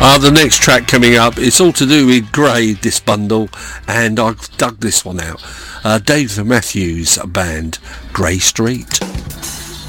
The next track coming up, it's all to do with Grey, this bundle, and I've dug this one out. Dave Matthews Band, Grey Street.